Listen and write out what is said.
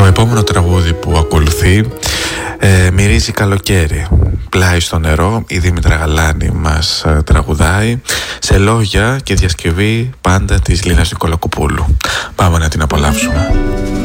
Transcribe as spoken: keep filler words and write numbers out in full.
επόμενο τραγούδι που ακολουθεί ε, μυρίζει καλοκαίρι. Πλάι στο νερό, η Δήμητρα Γαλάνη μας ε, τραγουδάει σε λόγια και διασκευή πάντα της Λίνας Νικολακοπούλου. Πάμε να την απολαύσουμε.